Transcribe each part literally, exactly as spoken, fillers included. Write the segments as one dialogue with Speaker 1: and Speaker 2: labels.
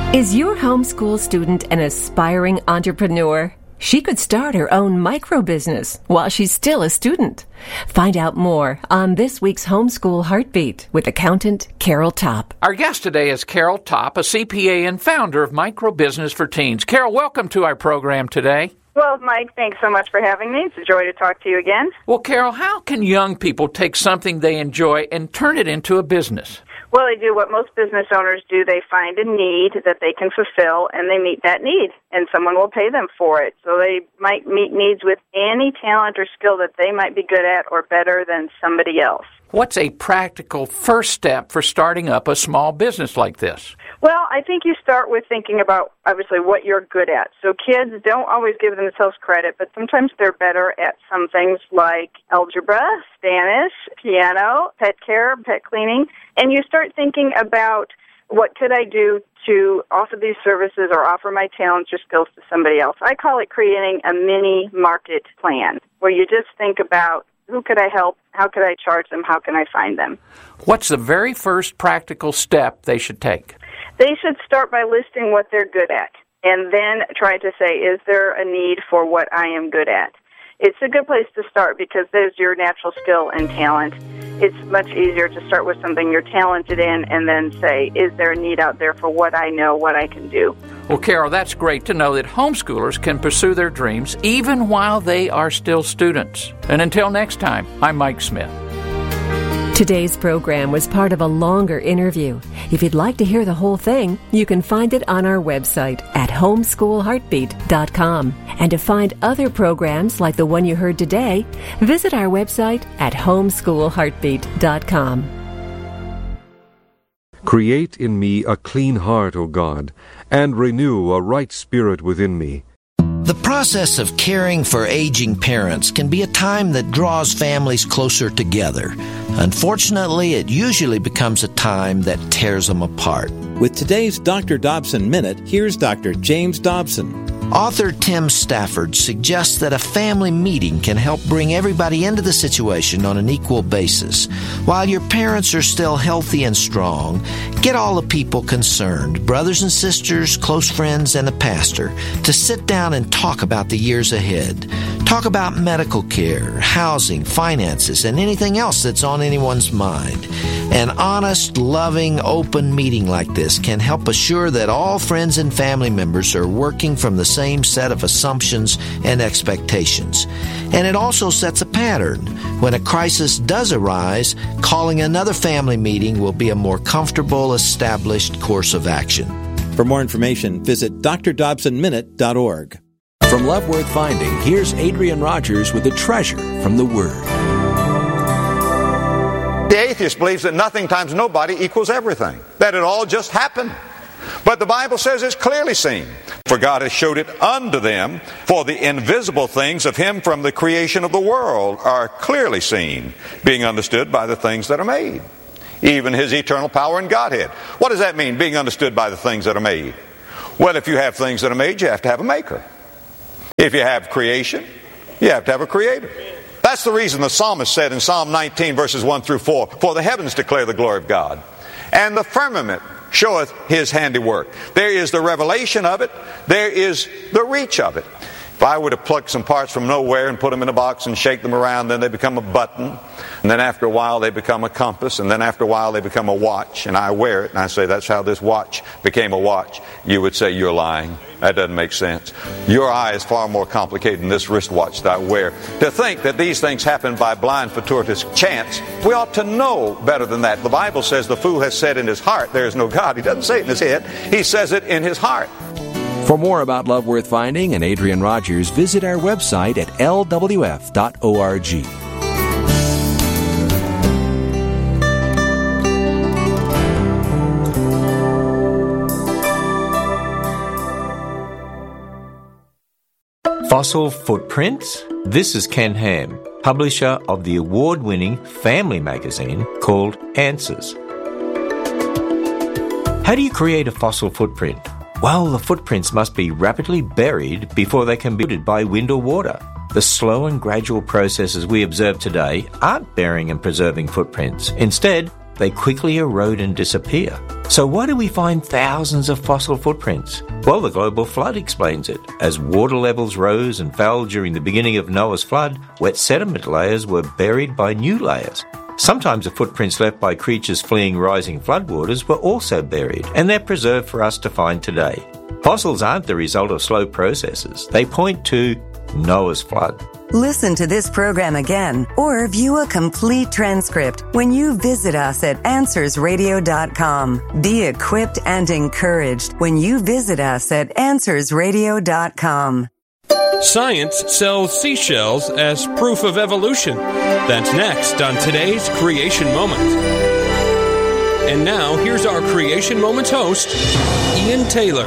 Speaker 1: Is your homeschool student an aspiring entrepreneur? She could start her own micro-business while she's still a student. Find out more on this week's Homeschool Heartbeat with accountant Carol Topp.
Speaker 2: Our guest today is Carol Topp, a C P A and founder of Micro Business for Teens. Carol, welcome to our program today.
Speaker 3: Well, Mike, thanks so much for having me. It's a joy to talk to you again.
Speaker 2: Well, Carol, how can young people take something they enjoy and turn it into a business?
Speaker 3: Well, they do what most business owners do. They find a need that they can fulfill, and they meet that need, and someone will pay them for it. So they might meet needs with any talent or skill that they might be good at or better than somebody else.
Speaker 2: What's a practical first step for starting up a small business like this?
Speaker 3: Well, I think you start with thinking about, obviously, what you're good at. So kids don't always give themselves credit, but sometimes they're better at some things like algebra, Spanish, piano, pet care, pet cleaning. And you start thinking about, what could I do to offer these services or offer my talents or skills to somebody else? I call it creating a mini market plan, where you just think about, who could I help? How could I charge them? How can I find them?
Speaker 2: What's the very first practical step they should take?
Speaker 3: They should start by listing what they're good at, and then try to say, is there a need for what I am good at? It's a good place to start because there's your natural skill and talent. It's much easier to start with something you're talented in and then say, is there a need out there for what I know, what I can do?
Speaker 2: Well, Carol, that's great to know that homeschoolers can pursue their dreams even while they are still students. And until next time, I'm Mike Smith.
Speaker 1: Today's program was part of a longer interview. If you'd like to hear the whole thing, you can find it on our website at homeschool heartbeat dot com. And to find other programs like the one you heard today, visit our website at homeschool heartbeat dot com.
Speaker 4: Create in me a clean heart, O God, and renew a right spirit within me.
Speaker 5: The process of caring for aging parents can be a time that draws families closer together. Unfortunately, it usually becomes a time that tears them apart.
Speaker 6: With today's Doctor Dobson Minute, here's Doctor James Dobson.
Speaker 5: Author Tim Stafford suggests that a family meeting can help bring everybody into the situation on an equal basis. While your parents are still healthy and strong, get all the people concerned, brothers and sisters, close friends, and the pastor, to sit down and talk about the years ahead. Talk about medical care, housing, finances, and anything else that's on anyone's mind. An honest, loving, open meeting like this can help assure that all friends and family members are working from the same set of assumptions and expectations. And it also sets a pattern. When a crisis does arise, calling another family meeting will be a more comfortable, established course of action.
Speaker 6: For more information, visit d r dobson minute dot org.
Speaker 7: From Love Worth Finding, here's Adrian Rogers with a treasure from the Word.
Speaker 8: The atheist believes that nothing times nobody equals everything, that it all just happened. But the Bible says it's clearly seen. For God has showed it unto them, for the invisible things of Him from the creation of the world are clearly seen, being understood by the things that are made, even His eternal power and Godhead. What does that mean, being understood by the things that are made? Well, if you have things that are made, you have to have a maker. If you have creation, you have to have a creator. That's the reason the psalmist said in Psalm nineteen, verses one through four, for the heavens declare the glory of God, and the firmament showeth His handiwork. There is the revelation of it. There is the reach of it. If I were to pluck some parts from nowhere and put them in a box and shake them around, then they become a button. And then after a while they become a compass. And then after a while they become a watch. And I wear it and I say, that's how this watch became a watch. You would say, you're lying. That doesn't make sense. Your eye is far more complicated than this wristwatch that I wear. To think that these things happen by blind, fortuitous chance, we ought to know better than that. The Bible says the fool has said in his heart, there is no God. He doesn't say it in his head. He says it in his heart.
Speaker 7: For more about Love Worth Finding and Adrian Rogers, visit our website at l w f dot org.
Speaker 9: Fossil Footprints? This is Ken Ham, publisher of the award-winning family magazine called Answers. How do you create a fossil footprint? Well, the footprints must be rapidly buried before they can be looted by wind or water. The slow and gradual processes we observe today aren't burying and preserving footprints. Instead, they quickly erode and disappear. So why do we find thousands of fossil footprints? Well, the global flood explains it. As water levels rose and fell during the beginning of Noah's flood, wet sediment layers were buried by new layers. Sometimes the footprints left by creatures fleeing rising floodwaters were also buried, and they're preserved for us to find today. Fossils aren't the result of slow processes. They point to Noah's flood.
Speaker 10: Listen to this program again or view a complete transcript when you visit us at answers radio dot com. Be equipped and encouraged when you visit us at answers radio dot com.
Speaker 11: Science sells seashells as proof of evolution. That's next on today's Creation Moment. And now, here's our Creation Moments host, Ian Taylor.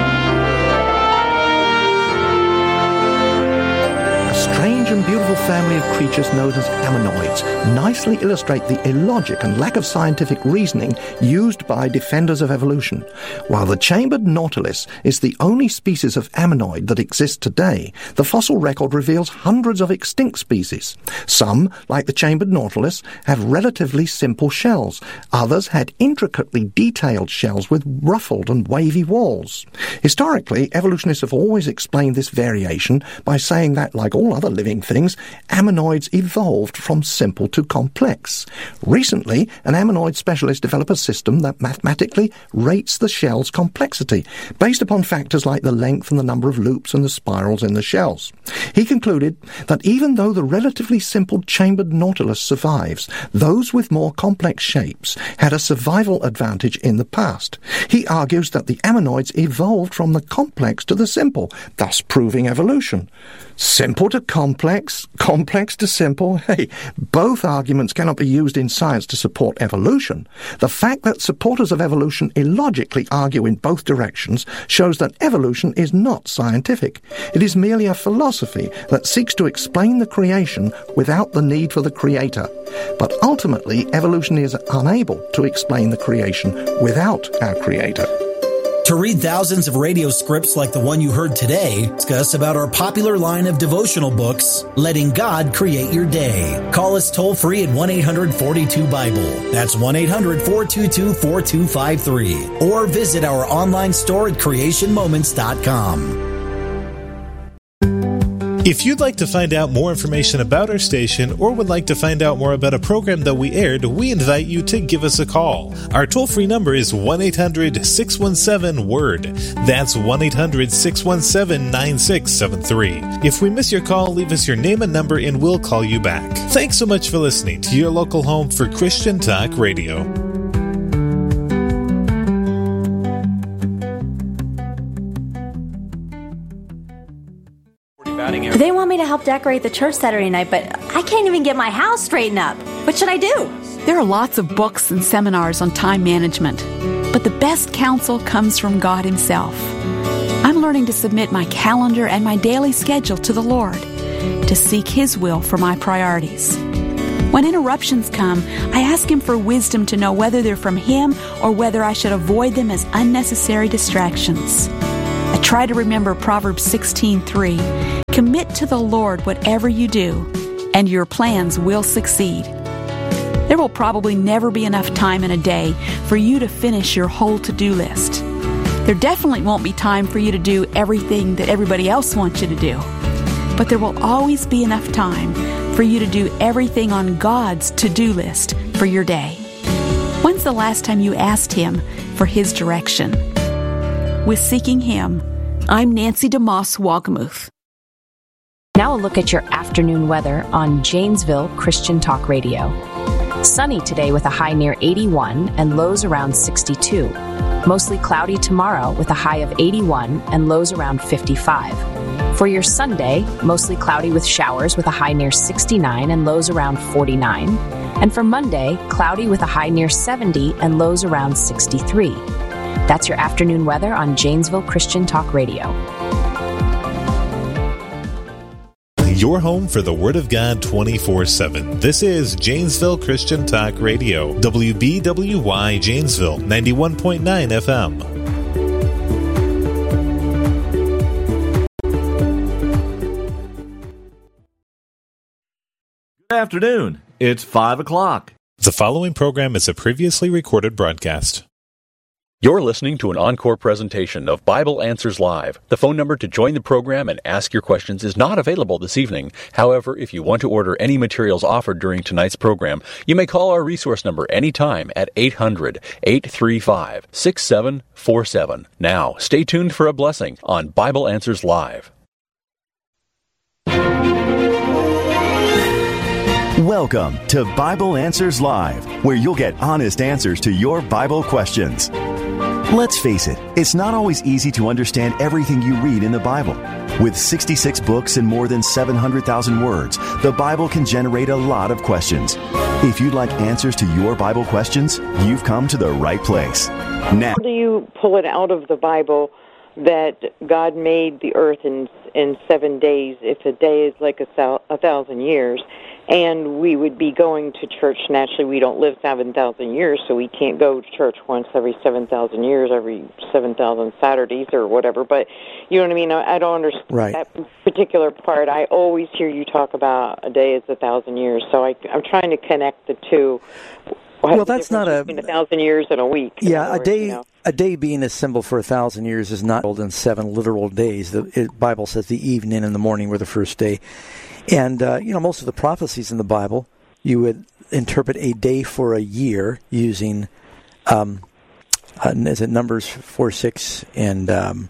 Speaker 12: Strange and beautiful family of creatures known as ammonoids nicely illustrate the illogic and lack of scientific reasoning used by defenders of evolution. While the chambered nautilus is the only species of ammonoid that exists today, the fossil record reveals hundreds of extinct species. Some, like the chambered nautilus, have relatively simple shells. Others had intricately detailed shells with ruffled and wavy walls. Historically, evolutionists have always explained this variation by saying that, like all other living things, ammonoids evolved from simple to complex. Recently, an ammonoid specialist developed a system that mathematically rates the shell's complexity, based upon factors like the length and the number of loops and the spirals in the shells. He concluded that even though the relatively simple chambered nautilus survives, those with more complex shapes had a survival advantage in the past. He argues that the ammonoids evolved from the complex to the simple, thus proving evolution. Simple to complex, complex to simple. Hey, both arguments cannot be used in science to support evolution. The fact that supporters of evolution illogically argue in both directions shows that evolution is not scientific. It is merely a philosophy that seeks to explain the creation without the need for the creator. But ultimately, evolution is unable to explain the creation without our creator.
Speaker 13: To read thousands of radio scripts like the one you heard today, discuss about our popular line of devotional books, Letting God Create Your Day. Call us toll-free at one eight hundred forty-two Bible. That's one eight hundred four two two four two five three. Or visit our online store at creation moments dot com.
Speaker 14: If you'd like to find out more information about our station or would like to find out more about a program that we aired, we invite you to give us a call. Our toll-free number is one eight hundred six one seven word. That's one eight hundred six one seven nine six seven three. If we miss your call, leave us your name and number and we'll call you back. Thanks so much for listening to your local home for Christian Talk Radio.
Speaker 15: They want me to help decorate the church Saturday night, but I can't even get my house straightened up. What should I do?
Speaker 16: There are lots of books and seminars on time management, but the best counsel comes from God Himself. I'm learning to submit my calendar and my daily schedule to the Lord, to seek His will for my priorities. When interruptions come, I ask Him for wisdom to know whether they're from Him or whether I should avoid them as unnecessary distractions. I try to remember Proverbs sixteen three. Commit to the Lord whatever you do, and your plans will succeed. There will probably never be enough time in a day for you to finish your whole to-do list. There definitely won't be time for you to do everything that everybody else wants you to do. But there will always be enough time for you to do everything on God's to-do list for your day. When's the last time you asked Him for His direction? With Seeking Him, I'm Nancy DeMoss Wagamuth.
Speaker 17: Now a look at your afternoon weather on Janesville Christian Talk Radio. Sunny today with a high near eighty-one and lows around sixty-two. Mostly cloudy tomorrow with a high of eighty-one and lows around fifty-five. For your Sunday, mostly cloudy with showers with a high near sixty-nine and lows around forty-nine. And for Monday, cloudy with a high near seventy and lows around sixty-three. That's your afternoon weather on Janesville Christian Talk Radio.
Speaker 14: Your home for the Word of God twenty-four seven. This is Janesville Christian Talk Radio. W B W Y Janesville, ninety-one point nine F M.
Speaker 18: Good afternoon. It's five o'clock.
Speaker 14: The following program is a previously recorded broadcast.
Speaker 18: You're listening to an encore presentation of Bible Answers Live. The phone number to join the program and ask your questions is not available this evening. However, if you want to order any materials offered during tonight's program, you may call our resource number anytime at eight hundred, eight three five, six seven four seven. Now, stay tuned for a blessing on Bible Answers Live.
Speaker 19: Welcome to Bible Answers Live, where you'll get honest answers to your Bible questions. Let's face it, it's not always easy to understand everything you read in the Bible. With sixty-six books and more than seven hundred thousand words, the Bible can generate a lot of questions. If you'd like answers to your Bible questions, you've come to the right place. Now,
Speaker 20: how do you pull it out of the Bible that God made the earth in in seven days if a day is like a, a thousand years? And we would be going to church. Naturally, we don't live seven thousand years, so we can't go to church once every seven thousand years, every seven thousand Saturdays or whatever. But you know what I mean? I, I don't understand
Speaker 12: right.
Speaker 20: that particular part. I always hear you talk about a day is a thousand years, so I, I'm trying to connect the two. What
Speaker 21: well, that's not a...
Speaker 20: between a thousand years and a week.
Speaker 21: Yeah,
Speaker 20: words,
Speaker 21: a day...
Speaker 20: You know?
Speaker 21: A day being a symbol for a thousand years is not older than seven literal days. The it, Bible says the evening and the morning were the first day. And, uh, you know, most of the prophecies in the Bible, you would interpret a day for a year using, um, uh, is it Numbers four, six, and um,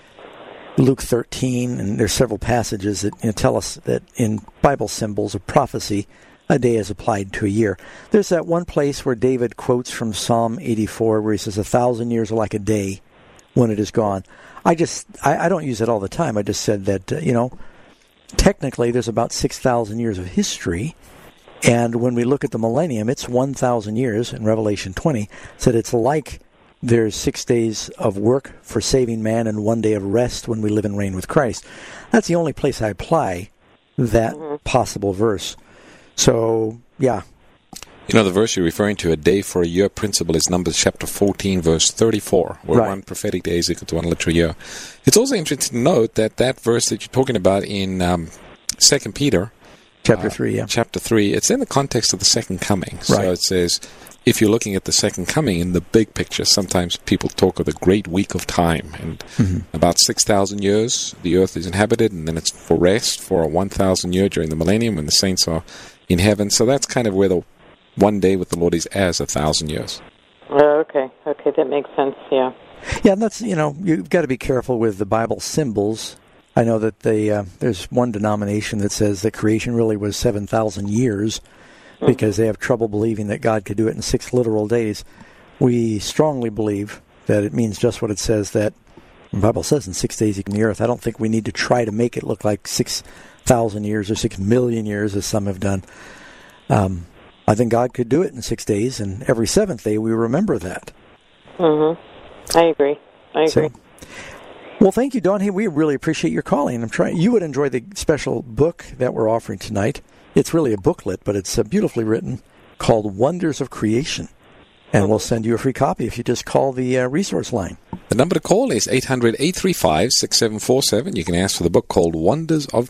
Speaker 21: Luke thirteen, and there's several passages that you know, tell us that in Bible symbols of prophecy, a day is applied to a year. There's that one place where David quotes from Psalm eighty-four where he says, a thousand years are like a day when it is gone. I just, I, I don't use it all the time. I just said that, uh, you know, technically there's about six thousand years of history, and when we look at the millennium, it's one thousand years, in Revelation twenty, said it's like there's six days of work for saving man and one day of rest when we live and reign with Christ. That's the only place I apply that mm-hmm. possible verse. So, yeah.
Speaker 22: You know, the verse you're referring to, a day for a year principle, is Numbers chapter fourteen, verse thirty-four, where right. one prophetic day is equal to one literal year. It's also interesting to note that that verse that you're talking about in um, Second Peter,
Speaker 21: chapter
Speaker 22: uh,
Speaker 21: three, yeah.
Speaker 22: Chapter three, it's in the context of the second coming.
Speaker 21: Right.
Speaker 22: So it says, if you're looking at the second coming in the big picture, sometimes people talk of the great week of time, and mm-hmm. about six thousand years the earth is inhabited, and then it's for rest for a one thousand year during the millennium when the saints are in heaven. So that's kind of where the one day with the Lord is as a thousand years.
Speaker 20: Oh, okay. Okay, that makes sense, yeah.
Speaker 21: Yeah, and that's, you know, you've got to be careful with the Bible symbols. I know that they, uh, there's one denomination that says that creation really was seven thousand years mm-hmm. because they have trouble believing that God could do it in six literal days. We strongly believe that it means just what it says, that the Bible says in six days he can the earth. I don't think we need to try to make it look like six thousand years or six million years, as some have done. Um, I think God could do it in six days, and every seventh day we remember that.
Speaker 20: Mm-hmm. I agree. I agree.
Speaker 21: So, well, thank you, Dawn. Hey, we really appreciate your calling. I'm trying. You would enjoy the special book that we're offering tonight. It's really a booklet, but it's uh, beautifully written, called Wonders of Creation. And we'll send you a free copy if you just call the uh, resource line.
Speaker 22: The number to call is eight hundred, eight three five, six seven four seven. You can ask for the book called Wonders of